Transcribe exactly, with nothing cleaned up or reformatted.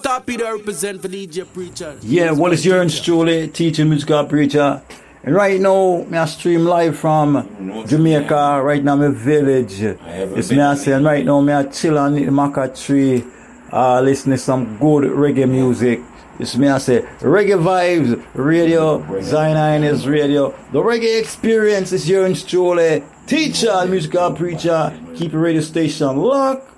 Star Peter represent for D J Preacher. Yeah, what is your Julie, teacher, musical preacher? And right now, me I stream live from Jamaica, right now my village. It's me I say, and right now me I chill on the maca tree, uh, listening to some good reggae music. It's me I say, Reggae Vibes Radio, Zion is Radio. The reggae experience is your Julie, teacher, musical preacher. Keep your radio station locked.